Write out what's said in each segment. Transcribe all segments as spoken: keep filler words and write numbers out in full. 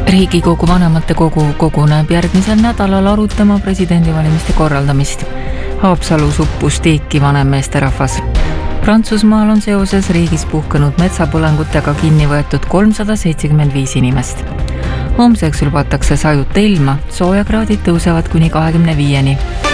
Riigikogu vanematekogu koguneb järgmisel nädalal arutama presidendivalimiste korraldamist. Haapsalus uppus tiiki vanemmeesterahvas. Prantsusmaal on seoses riigis puhkenud metsapõlengutega kinni võetud kolmsada seitsekümmend viis inimest. Homseks lubatakse sajuta ilma, soojakraadid tõusevad kuni kahekümne viieni.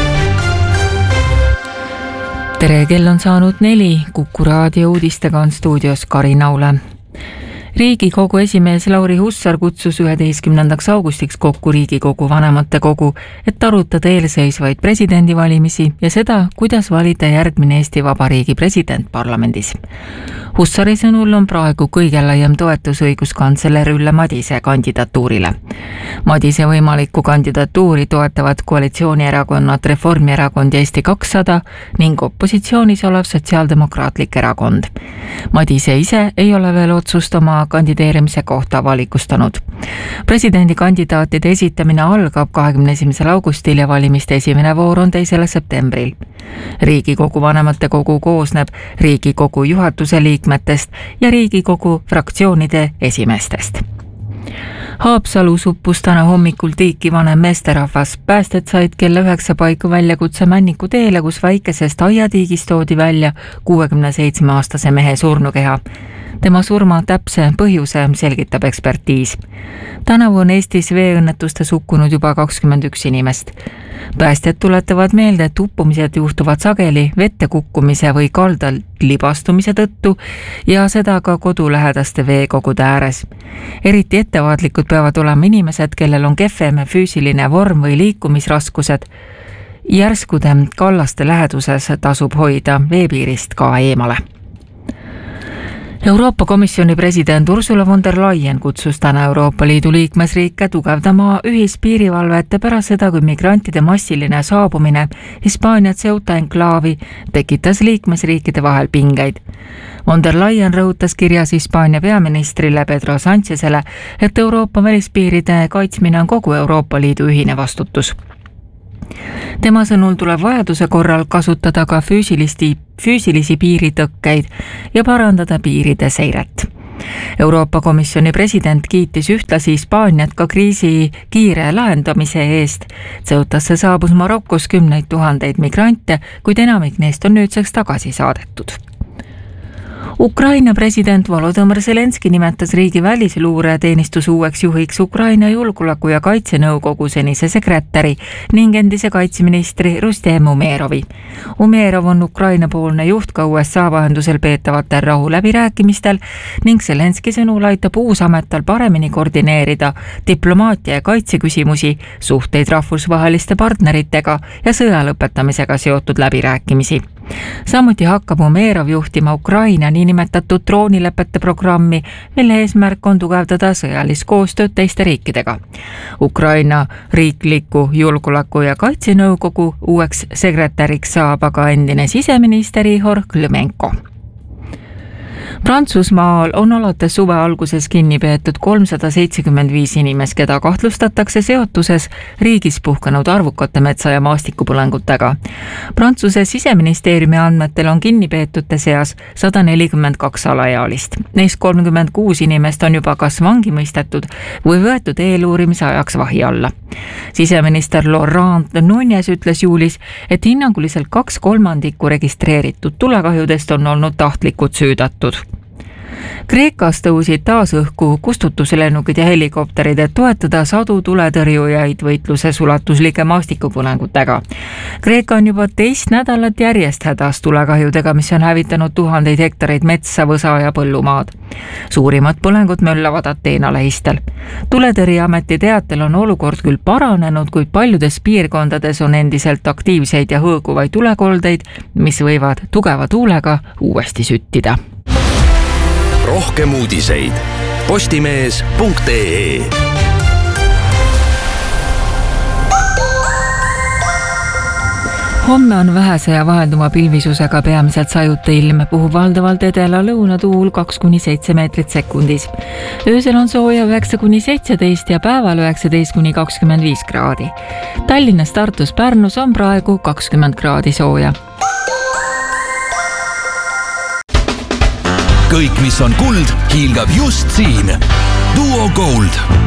Tere, kell on saanud neli, Kuku raadio uudistega on stuudios Karin Aule. Riigikogu esimees Lauri Hussar kutsus üheteistkümnendaks augustiks kokku Riigikogu vanematekogu, et arutada eelseisvaid presidendivalimisi ja seda, kuidas valida järgmine Eesti Vabariigi president parlamendis. Hussari sõnul on praegu kõige laiem toetus õiguskantsler Ülle Madise kandidatuurile. Madise võimalikku kandidatuuri toetavad koalitsioonierakonnad Reformierakond ja Eesti kakssada ning opositsioonis olev Sotsiaaldemokraatlik erakond. Madise ise ei ole veel otsust oma kandideerimise kohta avalikustanud. Presidendikandidaatide esitamine algab kahekümne esimesel augustil ja valimiste esimene voor on teisel septembril. Riigikogu vanematekogu koosneb Riigikogu juhatuse liikmetest ja Riigikogu fraktsioonide esimeestest. Haapsalus uppus täna hommikul tiiki vanem meesterahvas. Päästed said kella üheksa paiku väljakutse Männiku teele, kus väikesest aiatiigist toodi välja kuuekümne seitsme aastase mehe surnukeha. Tema surma täpse põhjuse selgitab ekspertiis. Tänavu on Eestis veeõnnetustes hukkunud juba kakskümmend üks inimest. Päästjad tuletavad meelde, et uppumised juhtuvad sageli vette kukkumise või kaldal libastumise tõttu ja seda ka kodulähedaste veekogude ääres. Eriti ettevaatlikud peavad olema inimesed, kellel on kehvem füüsiline vorm või liikumisraskused. Järskude kallaste läheduses tasub hoida veepiirist ka eemale. Euroopa Komisjoni president Ursula von der Leyen kutsus täna Euroopa Liidu liikmesriike tugevdama ühispiirivalvet pärast seda, kui migrantide massiline saabumine Hispaania Ceuta enklaavi tekitas liikmesriikide vahel pingeid. Von der Leyen rõhutas kirjas Hispaania peaministrile Pedro Sánchezele, et Euroopa välispiiride kaitsmine on kogu Euroopa Liidu ühine vastutus. Tema sõnul tuleb vajaduse korral kasutada ka füüsilisi, füüsilisi piiritõkkeid ja parandada piiride seiret. Euroopa Komisjoni president kiitis ühtlasi Hispaaniat ka kriisi kiire lahendamise eest. Ceutasse saabus Marokos kümneid tuhandeid migrante, kuid enamik neist on nüüdseks tagasi saadetud. Ukraina president Volodõmõr Zelenski nimetas riigi välisluure teenistuse uueks juhiks Ukraina julgeoleku- ja kaitsenõukogu senise sekretäri ning endise kaitseministri Rustem Umerovi. Umerov on Ukraina-poolne juht ka U S A vahendusel peetavatel rahuläbirääkimistel ning Zelenski sõnul aitab uus ametal paremini koordineerida diplomaatia ja kaitseküsimusi, suhteid rahvusvaheliste partneritega ja sõja lõpetamisega seotud läbirääkimisi. Samuti hakkab Umerov juhtima Ukraina niinimetatud droonilepete programmi, mille eesmärk on tugevdada sõjalist koostööd teiste riikidega. Ukraina riikliku julgeoleku- ja kaitsenõukogu uueks sekretäriks saab aga endine siseminister Ihor Klimenko. Prantsusmaal on alates suve alguses kinni peetud kolmsada seitsekümmend viis inimest, keda kahtlustatakse seotuses riigis puhkenud arvukate metsa- ja maastikupõlengutega. Prantsuse siseministeeriumi andmetel on kinni peetute seas sada nelikümmend kaks alaealist. Neist kolmkümmend kuus inimest on juba kas vangi mõistetud või võetud eeluurimise ajaks vahi alla. Siseminister Laurent Nunez ütles juulis, et hinnanguliselt kaks kolmandikku registreeritud tulekahjudest on olnud tahtlikud süüdatud. Kreekas tõusid taas õhku kustutuslennukid ja helikopterid, et toetada sadu tuletõrjujaid võitluses ulatuslike maastikupõlengutega. Kreeka on juba teist nädalat järjest hädas tulekahjudega, mis on hävitanud tuhandeid hektareid metsa, võsa ja põllumaad. Suurimad põlengud möllavad Ateena lähistel. Tuletõrjeameti teatel on olukord küll paranenud, kuid paljudes piirkondades on endiselt aktiivseid ja hõõguvaid tulekoldeid, mis võivad tugeva tuulega uuesti süttida. Rohkem uudiseid postimees punkt ee. Homme on vähese ja vahelduma pilvisusega peamiselt sajuta ilm, puhub valdavalt edela lõunatuul kaks kuni seitse meetrit sekundis. Öösel on sooja üheksa kuni seitseteist ja päeval üheksateist kuni kakskümmend viis kraadi. Tallinnas, Tartus, Pärnus on praegu kakskümmend kraadi sooja. Kõik, mis on kuld, hiilgab just siin. Duo Gold.